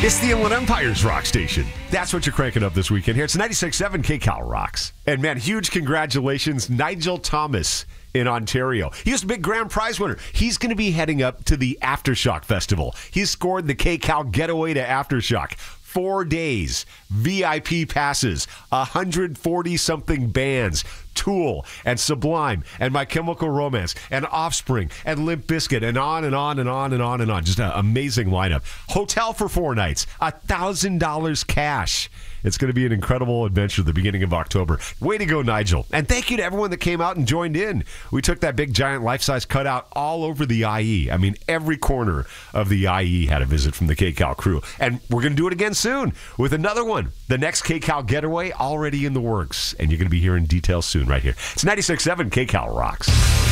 It's the Inland Empire's rock station. That's what you're cranking up this weekend here. It's 96.7 KCAL Rocks. And man, huge congratulations, Nigel Thomas in Ontario. He was a big grand prize winner. He's going to be heading up to the Aftershock Festival. He scored the KCAL Getaway to Aftershock. 4 days, VIP passes, 140-something bands, Tool and Sublime and My Chemical Romance and Offspring and Limp Bizkit and on and on and on and on and on. Just an amazing lineup. Hotel for 4 nights, $1,000 cash. It's going to be an incredible adventure at the beginning of October. Way to go, Nigel. And thank you to everyone that came out and joined in. We took that big, giant, life-size cutout all over the IE. I mean, every corner of the IE had a visit from the KCAL crew. And we're going to do it again soon with another one. The next KCAL Getaway already in the works. And you're going to be hearing details soon right here. It's 96.7 KCAL Rocks.